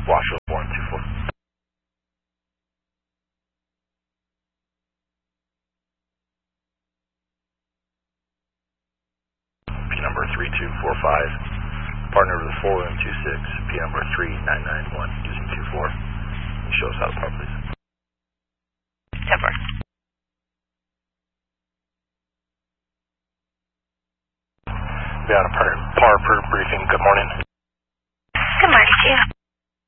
Washoe 124. P number 3245. Partner with 4126. P number 3991 using 24. Show us how to park, please. 10-4. Be on a par briefing. Good morning. Good morning, Chief.